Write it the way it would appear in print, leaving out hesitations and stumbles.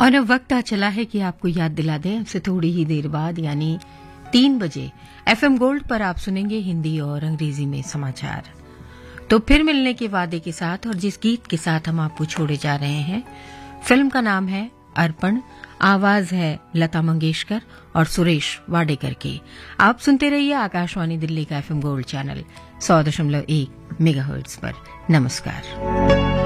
और अब वक्त आ चला है कि आपको याद दिला दें, अब से थोड़ी ही देर बाद यानी 3 बजे एफएम गोल्ड पर आप सुनेंगे हिंदी और अंग्रेजी में समाचार। तो फिर मिलने के वादे के साथ और जिस गीत के साथ हम आपको छोड़े जा रहे हैं, फिल्म का नाम है अर्पण, आवाज है लता मंगेशकर और सुरेश वाडेकर की। आप सुनते रहिए आकाशवाणी दिल्ली का एफएम गोल्ड चैनल 100.1 मेगाहर्ट्ज पर। नमस्कार।